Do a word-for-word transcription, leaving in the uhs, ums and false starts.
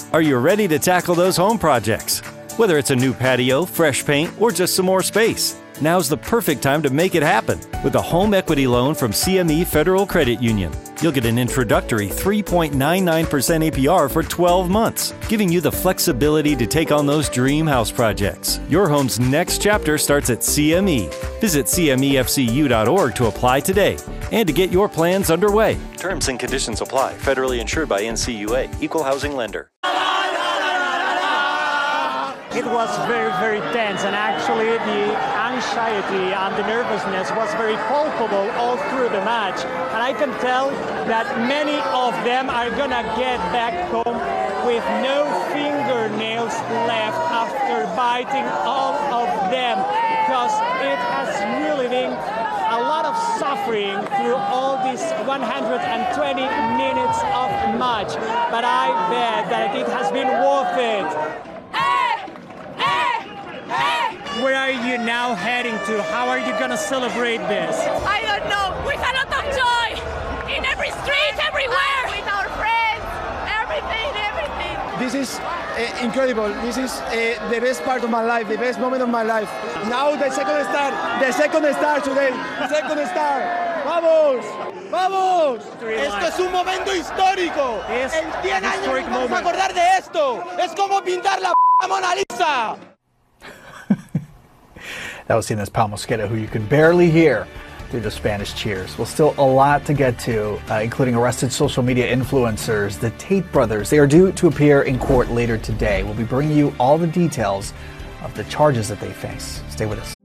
Are you ready to tackle those home projects? Whether it's a new patio, fresh paint, or just some more space, now's the perfect time to make it happen with a home equity loan from C M E Federal Credit Union. You'll get an introductory three point nine nine percent A P R for twelve months, giving you the flexibility to take on those dream house projects. Your home's next chapter starts at C M E. Visit C M E F C U dot org to apply today and to get your plans underway. Terms and conditions apply. Federally insured by N C U A. Equal housing lender. It was very, very tense, and actually the anxiety and the nervousness was very palpable all through the match. And I can tell that many of them are gonna get back home with no fingernails left after biting all of them, because it has really been a lot of suffering through all these one hundred twenty minutes of match. But I bet that it has been worth it. Where are you now heading to? How are you gonna celebrate this? I don't know. With a lot of joy in every street, everywhere. With our friends, everything, everything. This is uh, incredible. This is uh, the best part of my life, the best moment of my life. Now the second star, the second star today, second star. ¡Vamos! ¡Vamos! Esto es un momento histórico. En cien años nos vamos a acordar de esto. Es como pintar la p Mona Lisa. That was Inés Pal Mosqueda, who you could barely hear through the Spanish cheers. Well, still a lot to get to, uh, including arrested social media influencers, the Tate brothers. They are due to appear in court later today. We'll be bringing you all the details of the charges that they face. Stay with us.